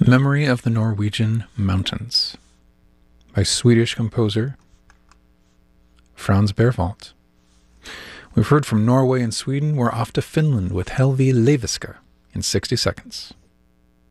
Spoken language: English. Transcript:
Memory of the Norwegian Mountains by Swedish composer Frans Berwald. We've heard from Norway and Sweden. We're off to Finland with Helvi Leiviska in 60 seconds.